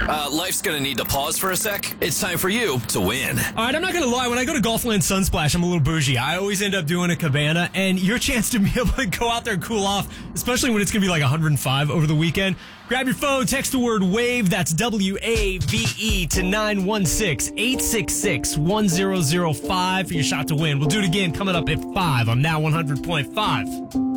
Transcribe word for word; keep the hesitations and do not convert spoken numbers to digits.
Uh, life's gonna need to pause for a sec. It's time for you to win. All right, I'm not going to lie. When I go to Golfland Sunsplash, I'm a little bougie. I always end up doing a cabana, and your chance to be able to go out there and cool off, especially when it's going to be like one hundred five over the weekend. Grab your phone, text the word WAVE, that's W A V E, to nine one six, eight six six, one zero zero five for your shot to win. We'll do it again coming up at five on Now one hundred point five.